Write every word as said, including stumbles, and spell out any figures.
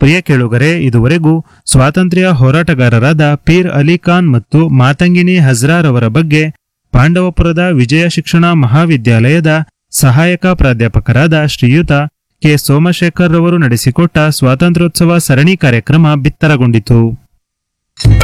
ಪ್ರಿಯ ಕೇಳುಗರೆ, ಇದುವರೆಗೂ ಸ್ವಾತಂತ್ರ್ಯ ಹೋರಾಟಗಾರರಾದ ಪೀರ್ ಅಲಿ ಖಾನ್ ಮತ್ತು ಮಾತಂಗಿನಿ ಹಜ್ರಾರವರ ಬಗ್ಗೆ ಪಾಂಡವಪುರದ ವಿಜಯ ಶಿಕ್ಷಣ ಮಹಾವಿದ್ಯಾಲಯದ ಸಹಾಯಕ ಪ್ರಾಧ್ಯಾಪಕರಾದ ಶ್ರೀಯುತ ಕೆ ಸೋಮಶೇಖರ್ ರವರು ನಡೆಸಿಕೊಟ್ಟ ಸ್ವಾತಂತ್ರ್ಯೋತ್ಸವ ಸರಣಿ ಕಾರ್ಯಕ್ರಮ ಬಿತ್ತರಗೊಂಡಿತು.